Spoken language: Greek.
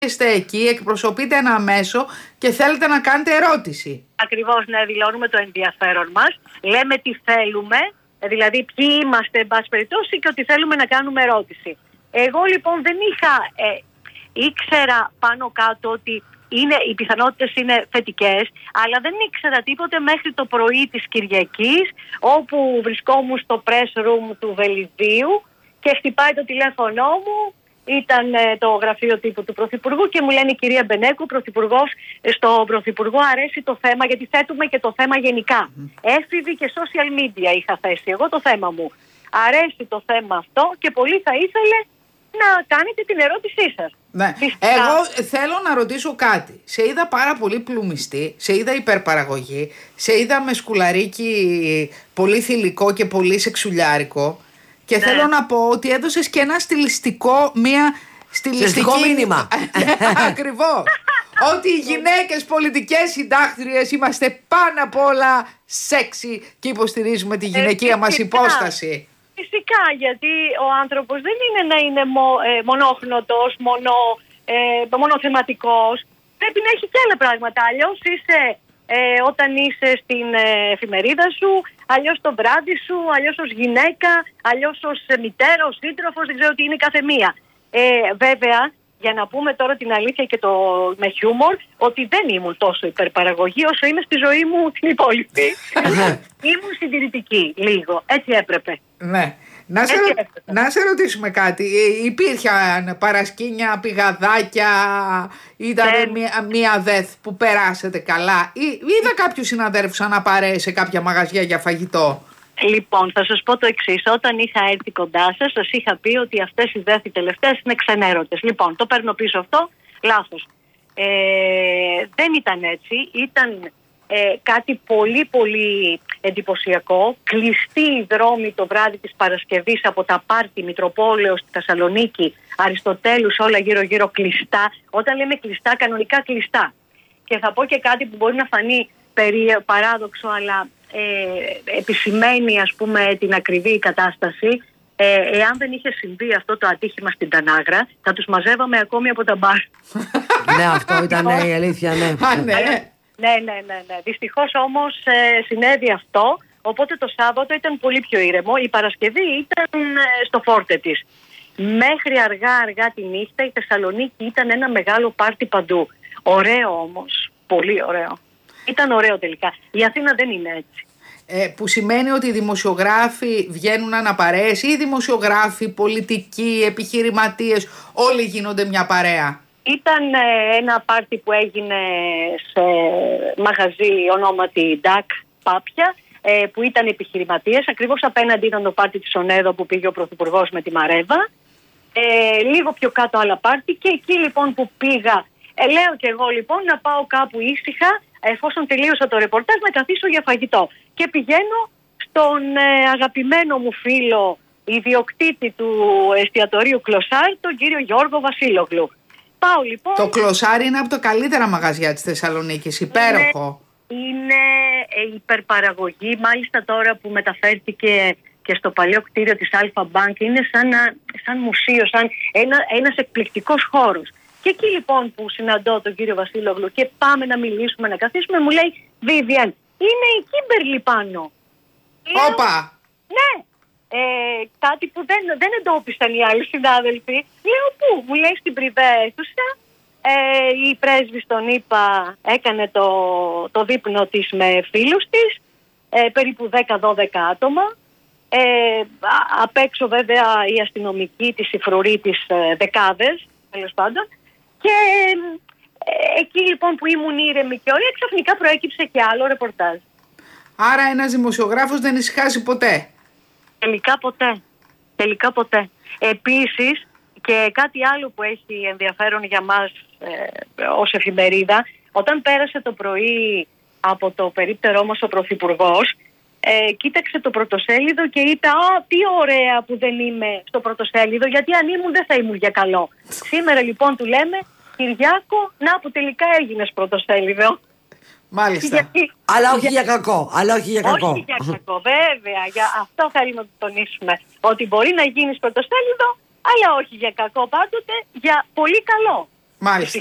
είστε εκεί, εκπροσωπείτε ένα μέσο και θέλετε να κάνετε ερώτηση. Ακριβώς, ναι, δηλώνουμε το ενδιαφέρον μας. Λέμε τι θέλουμε, δηλαδή ποιοι είμαστε, εν πάση περιπτώσει, και ότι θέλουμε να κάνουμε ερώτηση. Εγώ λοιπόν δεν ήξερα πάνω κάτω ότι οι πιθανότητες είναι θετικές, αλλά δεν ήξερα τίποτε μέχρι το πρωί της Κυριακής, όπου βρισκόμουν στο press room του Βελιδίου και χτυπάει το τηλέφωνό μου. Ήταν το γραφείο τύπου του Πρωθυπουργού και μου λένε η κυρία Μπενέκου, Πρωθυπουργός, στον Πρωθυπουργό αρέσει το θέμα, γιατί θέτουμε και το θέμα γενικά. Έφηβη και social media είχα θέσει εγώ το θέμα μου. Αρέσει το θέμα αυτό και πολύ θα ήθελε να κάνετε την ερώτησή σας. Ναι. Εγώ θέλω να ρωτήσω κάτι. Σε είδα πάρα πολύ πλουμιστή, σε είδα υπερπαραγωγή, σε είδα με σκουλαρίκι πολύ θηλυκό και πολύ σεξουλιάρικο. Και θέλω να πω ότι έδωσες και ένα μια στιλιστικό μήνυμα. Ακριβώς. Ότι οι γυναίκες πολιτικές συντάκτριες είμαστε πάνω απ' όλα σεξι και υποστηρίζουμε τη γυναικεία μας υπόσταση. Φυσικά, γιατί ο άνθρωπος δεν είναι να είναι μονόχνοτος, μονοθεματικός. Πρέπει να έχει και άλλα πράγματα. Αλλιώς είσαι όταν είσαι στην εφημερίδα σου, αλλιώς το βράδυ σου, αλλιώς ως γυναίκα, αλλιώς ως μητέρα, ως σύντροφος, δεν ξέρω τι είναι κάθε μία. Βέβαια, για να πούμε τώρα την αλήθεια και με χιούμορ, ότι δεν ήμουν τόσο υπερπαραγωγή όσο είμαι στη ζωή μου την υπόλοιπη. Ήμουν συντηρητική λίγο, έτσι έπρεπε. Ναι. Να σε ρωτήσουμε κάτι. Υπήρχαν παρασκήνια, πηγαδάκια, ήταν μία δεθ που περάσετε καλά? Είδα κάποιους συναδέρφους αναπαρέες σε κάποια μαγαζιά για φαγητό. Λοιπόν, θα σας πω το εξής. Όταν είχα έρθει κοντά σας είχα πει ότι αυτές οι δέθοι τελευταίες είναι ξενέρωτες. Λοιπόν, το παίρνω πίσω αυτό, λάθος. Δεν ήταν έτσι. Ήταν κάτι πολύ πολύ εντυπωσιακό. Κλειστοί οι δρόμοι το βράδυ της Παρασκευής από τα πάρτι Μητροπόλεως στη Θεσσαλονίκη, Αριστοτέλους, όλα γύρω γύρω κλειστά. Όταν λέμε κλειστά, κανονικά κλειστά. Και θα πω και κάτι που μπορεί να φανεί παράδοξο, αλλά επισημαίνει ας πούμε την ακριβή κατάσταση. Εάν δεν είχε συμβεί αυτό το ατύχημα στην Τανάγρα, θα τους μαζεύαμε ακόμη από τα μπαρ. Ναι, αυτό ήταν η αλήθεια, ναι. Ναι. Δυστυχώς όμως συνέβη αυτό, οπότε το Σάββατο ήταν πολύ πιο ήρεμο. Η Παρασκευή ήταν στο φόρτε της. Μέχρι αργά τη νύχτα η Θεσσαλονίκη ήταν ένα μεγάλο πάρτι παντού. Ωραίο όμως, πολύ ωραίο. Ήταν ωραίο τελικά. Η Αθήνα δεν είναι έτσι. Που σημαίνει ότι οι δημοσιογράφοι βγαίνουν αναπαρέες, ή οι δημοσιογράφοι, πολιτικοί, επιχειρηματίες, όλοι γίνονται μια παρέα? Ήταν ένα πάρτι που έγινε σε μαγαζί ονόματι Ντακ Πάπια, που ήταν επιχειρηματίες. Ακριβώς απέναντι ήταν το πάρτι της Ονέδο που πήγε ο Πρωθυπουργός με τη Μαρέβα. Λίγο πιο κάτω άλλα πάρτι, και εκεί λοιπόν που πήγα, λέω και εγώ λοιπόν να πάω κάπου ήσυχα, εφόσον τελείωσα το ρεπορτάζ, να καθίσω για φαγητό. Και πηγαίνω στον αγαπημένο μου φίλο, ιδιοκτήτη του εστιατορίου Κλωσάρ, τον κύριο Γιώργο Βασίλογλου. Πάω λοιπόν. Το Κλωσάρ είναι από τα καλύτερα μαγαζιά της Θεσσαλονίκης, υπέροχο. Είναι υπερπαραγωγή, μάλιστα τώρα που μεταφέρθηκε και στο παλιό κτίριο της Αλφα Μπάνκ, είναι σαν μουσείο, σαν ένας εκπληκτικός χώρος. Και εκεί λοιπόν που συναντώ τον κύριο Βασίλογλου και πάμε να μιλήσουμε, να καθίσουμε, μου λέει Βίβιαν, είναι η Κίμπερλι πάνω. Όπα! Ναι, κάτι που δεν εντόπισαν οι άλλοι συνάδελφοι. Λέω πού? Μου λέει στην πριβέ αίθουσα. Η πρέσβης τον είπα έκανε το δείπνο της με φίλους της, περίπου 10-12 άτομα. Απ' έξω βέβαια η αστυνομική της Ιφρουρίτης δεκάδες, τέλος πάντων. Και εκεί λοιπόν που ήμουν ήρεμη και ωραία, ξαφνικά προέκυψε και άλλο ρεπορτάζ. Άρα ένας δημοσιογράφος δεν ησυχάζει ποτέ. Τελικά ποτέ. Επίσης, και κάτι άλλο που έχει ενδιαφέρον για μας ως εφημερίδα, όταν πέρασε το πρωί από το περίπτερό μας ο Πρωθυπουργός, κοίταξε το πρωτοσέλιδο και είπε τι ωραία που δεν είμαι στο πρωτοσέλιδο, γιατί αν ήμουν δεν θα ήμουν για καλό. Σήμερα λοιπόν του λέμε, Κυριάκο, να που τελικά έγινες πρωτοσέλιδο. Μάλιστα. Αλλά όχι για κακό. Όχι για κακό, βέβαια. Για αυτό θέλουμε να το τονίσουμε. Ότι μπορεί να γίνεις πρωτοσέλιδο, αλλά όχι για κακό πάντοτε, για πολύ καλό. Μάλιστα.